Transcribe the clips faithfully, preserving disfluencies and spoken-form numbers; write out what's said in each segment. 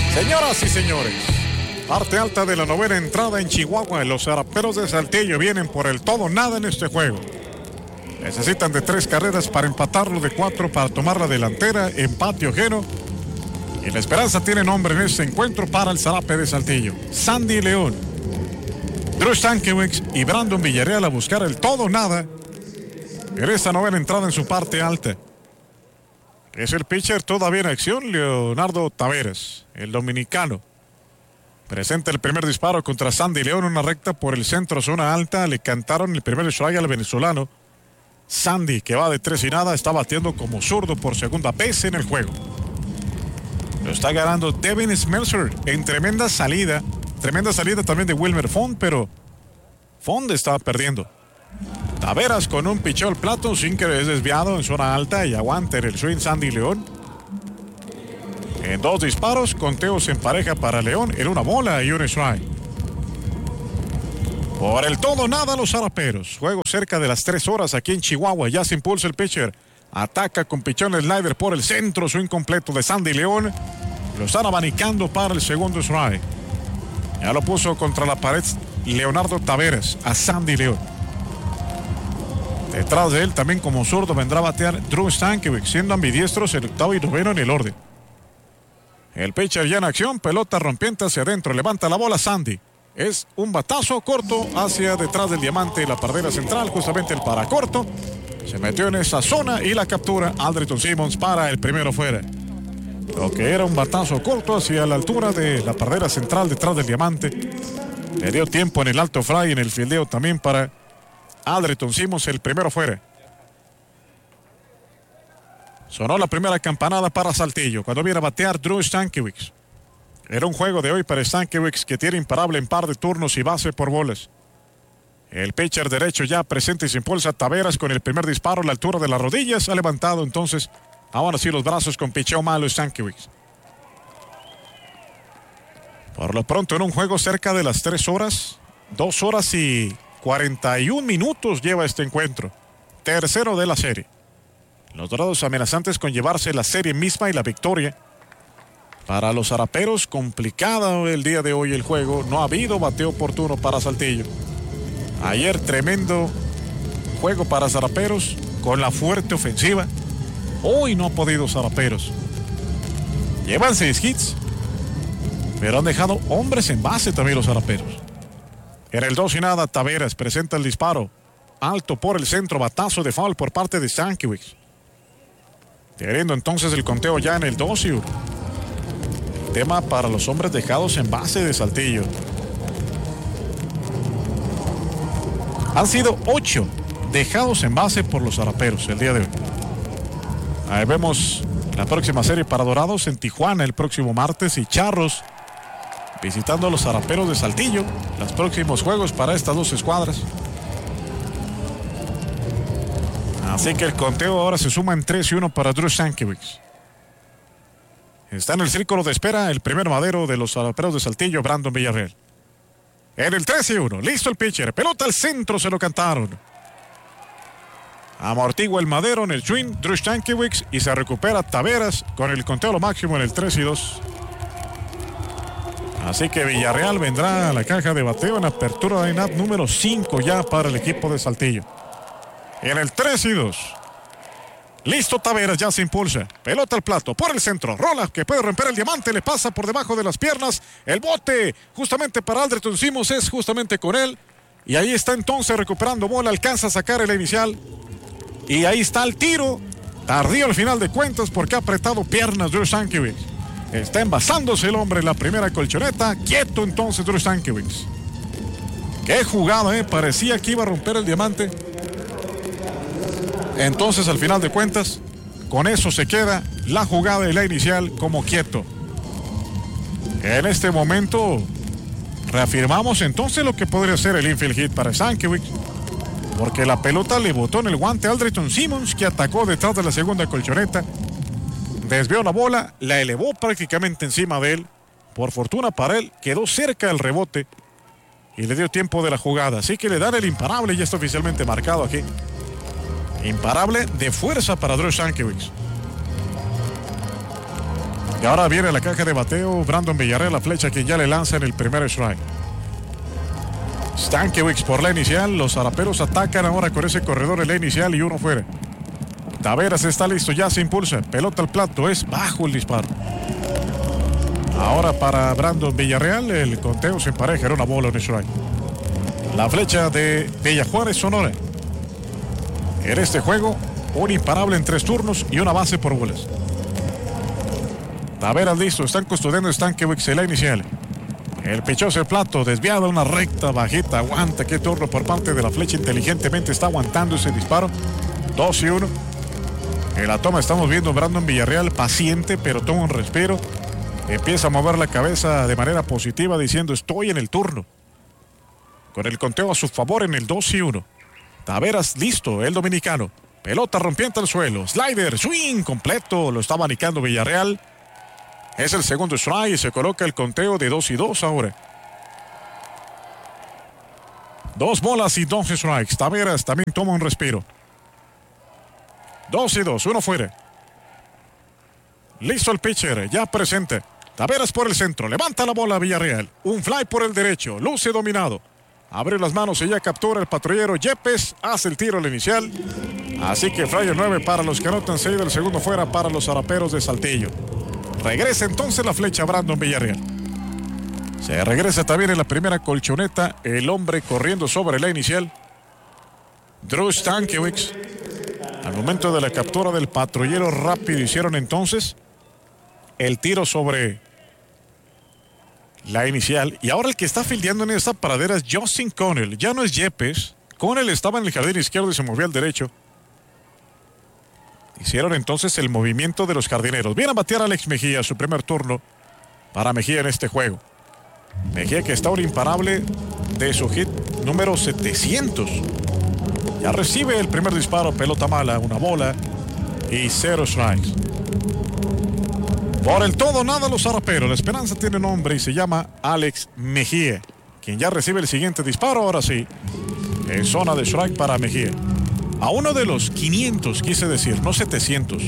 Señoras y señores, parte alta de la novena entrada en Chihuahua. Los Zaraperos de Saltillo vienen por el todo o nada en este juego. Necesitan de tres carreras para empatarlo, de cuatro para tomar la delantera, empate ajeno. Y la esperanza tiene nombre en este encuentro para el Zarape de Saltillo. Sandy León, Drew Stankiewicz y Brandon Villarreal a buscar el todo o nada en esta novena entrada en su parte alta. Es el pitcher todavía en acción, Leonardo Taveras, el dominicano. Presenta el primer disparo contra Sandy León, una recta por el centro, zona alta. Le cantaron el primer strike al venezolano. Sandy, que va de tres y nada, está batiendo como zurdo por segunda vez en el juego. Lo está ganando Devin Smeltzer en tremenda salida. Tremenda salida también de Wilmer Font, pero Font estaba perdiendo. Taveras con un picheo al plato, sin que es desviado en zona alta y aguanta en el swing Sandy León. En dos disparos, conteos en pareja para León en una bola y un strike. Por el todo nada los Zaraperos. Juego cerca de las tres horas aquí en Chihuahua. Ya se impulsa el pitcher. Ataca con pichón slider por el centro, swing completo de Sandy León. Lo están abanicando para el segundo strike. Ya lo puso contra la pared Leonardo Taveras a Sandy León. Detrás de él, también como zurdo, vendrá a batear Drew Stankiewicz, siendo ambidiestros el octavo y noveno en el orden. El pitcher ya en acción, pelota rompiente hacia adentro, levanta la bola Sandy. Es un batazo corto hacia detrás del diamante, la pardera central, justamente el para corto. Se metió en esa zona y la captura Andrelton Simmons para el primero fuera. Lo que era un batazo corto hacia la altura de la pardera central detrás del diamante. Le dio tiempo en el alto fly, en el fildeo también para Andrelton Simmons, el primero fuera. Sonó la primera campanada para Saltillo cuando viene a batear Drew Stankiewicz. Era un juego de hoy para Stankiewicz, que tiene imparable en par de turnos y base por bolas. El pitcher derecho ya presente y se impulsa Taveras con el primer disparo a la altura de las rodillas. Ha levantado entonces ahora sí los brazos con picheo malo Stankiewicz. Por lo pronto en un juego cerca de las tres horas, dos horas y cuarenta y un minutos lleva este encuentro. Tercero de la serie. Los Dorados amenazantes con llevarse la serie misma y la victoria. Para los Zaraperos, complicado el día de hoy el juego. No ha habido bateo oportuno para Saltillo. Ayer tremendo juego para Zaraperos con la fuerte ofensiva. Hoy no ha podido Zaraperos. Llevan seis hits, pero han dejado hombres en base también los Zaraperos. En el dos y nada, Taveras presenta el disparo. Alto por el centro, batazo de foul por parte de Stankiewicz. Teniendo entonces el conteo ya en el dos y uno. Tema para los hombres dejados en base de Saltillo. Han sido ocho dejados en base por los Zaraperos el día de hoy. Ahí vemos la próxima serie para Dorados en Tijuana el próximo martes y Charros visitando a los Zaraperos de Saltillo. Los próximos juegos para estas dos escuadras. Así que el conteo ahora se suma en tres y uno para Drew Stankiewicz. Está en el círculo de espera el primer madero de los Zaraperos de Saltillo, Brandon Villarreal. En el tres y uno, listo el pitcher, pelota al centro, se lo cantaron. Amortigua el madero en el swing, Drew Stankiewicz, y se recupera Taveras con el conteo lo máximo en el tres y dos. Así que Villarreal vendrá a la caja de bateo en apertura de line-up número cinco ya para el equipo de Saltillo. En el tres y dos. Listo Taveras, ya se impulsa. Pelota al plato, por el centro. Rola, que puede romper el diamante, le pasa por debajo de las piernas. El bote, justamente para Andrelton Simmons, es justamente con él. Y ahí está entonces recuperando bola, alcanza a sacar el inicial. Y ahí está el tiro. Tardío al final de cuentas porque ha apretado piernas Drew Stankiewicz. Está envasándose el hombre en la primera colchoneta. Quieto entonces Drew Stankiewicz. Qué jugada, eh. Parecía que iba a romper el diamante. Entonces al final de cuentas, con eso se queda la jugada y la inicial como quieto. En este momento reafirmamos entonces lo que podría ser el infield hit para Stankiewicz, porque la pelota le botó en el guante a Andrelton Simmons, que atacó detrás de la segunda colchoneta, desvió la bola, la elevó prácticamente encima de él. Por fortuna para él, quedó cerca del rebote y le dio tiempo de la jugada. Así que le dan el imparable, ya está oficialmente marcado aquí. Imparable de fuerza para Drew Stankiewicz. Y ahora viene la caja de bateo. Brandon Villarreal, la flecha que ya le lanza en el primer strike. Stankiewicz por la inicial. Los zaraperos atacan ahora con ese corredor en la inicial y uno fuera. Taveras está listo, ya se impulsa. Pelota al plato, es bajo el disparo. Ahora para Brandon Villarreal, el conteo se empareja, era una bola en strike. La flecha de Villajuárez, Sonora. En este juego, un imparable en tres turnos y una base por bolas. Taveras listo, están custodiando Stankiewicz en la inicial. El pichoso el plato, desviado, una recta bajita, aguanta. Qué turno por parte de la flecha, inteligentemente está aguantando ese disparo. dos y uno. En la toma estamos viendo a Brandon Villarreal paciente, pero toma un respiro. Empieza a mover la cabeza de manera positiva diciendo estoy en el turno. Con el conteo a su favor en el dos y uno. Taveras listo, el dominicano. Pelota rompiente al suelo. Slider, swing completo. Lo está abanicando Villarreal. Es el segundo strike y se coloca el conteo de dos y dos ahora. Dos bolas y dos strikes. Taveras también toma un respiro. dos y dos, uno fuera. Listo el pitcher, ya presente. Taveras por el centro, levanta la bola Villarreal. Un fly por el derecho, luce dominado. Abre las manos y ya captura el patrullero. Yepes hace el tiro al inicial. Así que fly nueve para los que anotan seis del segundo fuera para los zaraperos de Saltillo. Regresa entonces la flecha Brandon Villarreal. Se regresa también en la primera colchoneta el hombre corriendo sobre la inicial. Drew Stankiewicz. Al momento de la captura del patrullero rápido hicieron entonces el tiro sobre la inicial. Y ahora el que está fildeando en esta paradera es Justin Connell. Ya no es Yepes. Connell estaba en el jardín izquierdo y se movió al derecho. Hicieron entonces el movimiento de los jardineros. Viene a batear Alex Mejía, su primer turno para Mejía en este juego. Mejía que está un imparable de su hit número setecientos. Ya recibe el primer disparo, pelota mala, una bola y cero strikes. Por el todo nada los zaraperos. La esperanza tiene nombre y se llama Alex Mejía, quien ya recibe el siguiente disparo, ahora sí, en zona de strike para Mejía. A uno de los quinientos, quise decir, no setecientos.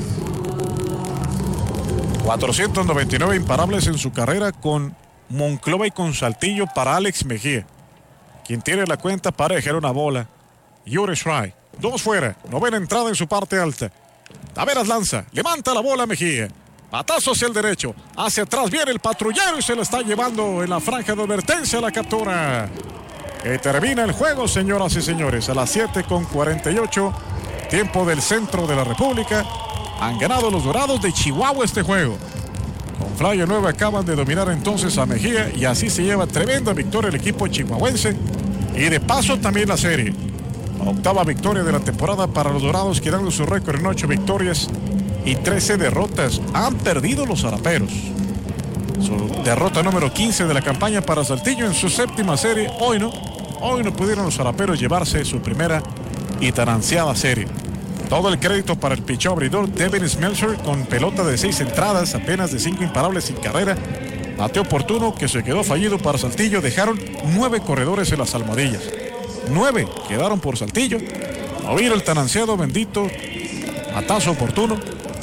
cuatrocientos noventa y nueve imparables en su carrera con Monclova y con Saltillo para Alex Mejía, quien tiene la cuenta pareja, era una bola. Yuri Strike, dos fuera, novena entrada en su parte alta. Taveras lanza, levanta la bola Mejía. Batazo hacia el derecho, hacia atrás viene el patrullero y se lo está llevando en la franja de advertencia a la captura. Que termina el juego, señoras y señores, a las siete con cuarenta y ocho, tiempo del centro de la República. Han ganado los Dorados de Chihuahua este juego. Con fly nueve acaban de dominar entonces a Mejía y así se lleva tremenda victoria el equipo chihuahuense y de paso también la serie. Octava victoria de la temporada para los Dorados, quedando su récord en ocho victorias y trece derrotas. Han perdido los zaraperos. Su derrota número quince de la campaña para Saltillo en su séptima serie. Hoy no, hoy no pudieron los zaraperos llevarse su primera y tan ansiada serie. Todo el crédito para el picheo abridor Devin Smeltzer con pelota de seis entradas, apenas de cinco imparables sin carrera. Bateo oportuno que se quedó fallido para Saltillo. Dejaron nueve corredores en las almohadillas. Nueve quedaron por Saltillo. No vino el tan ansiado bendito batazo oportuno.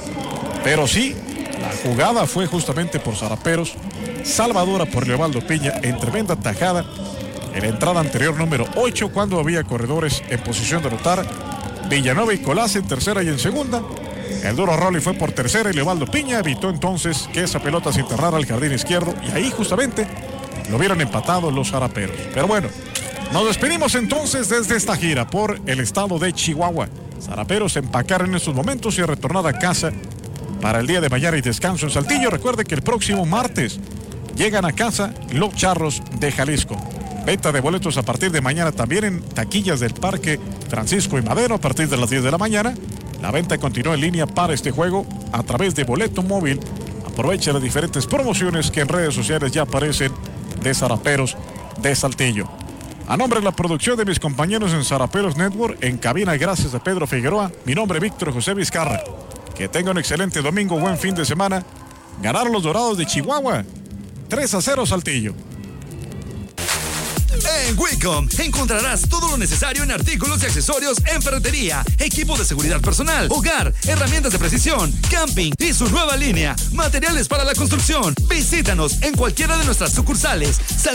Pero sí, la jugada fue justamente por zaraperos. Salvadora por Leobaldo Piña en tremenda tajada en la entrada anterior número ocho, cuando había corredores en posición de anotar. Villanueva y Colás en tercera y en segunda. El duro Rolly fue por tercera y Leobaldo Piña evitó entonces que esa pelota se enterrara al jardín izquierdo. Y ahí justamente lo vieron empatado los zaraperos. Pero bueno, nos despedimos entonces desde esta gira por el estado de Chihuahua. Zaraperos empacar en estos momentos y retornar a casa para el día de mañana y descanso en Saltillo. Recuerde que el próximo martes llegan a casa los Charros de Jalisco. Venta de boletos a partir de mañana también en taquillas del Parque Francisco y Madero a partir de las diez de la mañana. La venta continúa en línea para este juego a través de Boleto Móvil. Aprovecha las diferentes promociones que en redes sociales ya aparecen de Zaraperos de Saltillo. A nombre de la producción de mis compañeros en Zaraperos Network, en cabina gracias a Pedro Figueroa, mi nombre es Víctor José Vizcarra. Que tenga un excelente domingo, buen fin de semana. Ganaron los Dorados de Chihuahua, tres a cero Saltillo. En Wicom encontrarás todo lo necesario en artículos y accesorios en ferretería, equipo de seguridad personal, hogar, herramientas de precisión, camping y su nueva línea, materiales para la construcción. Visítanos en cualquiera de nuestras sucursales.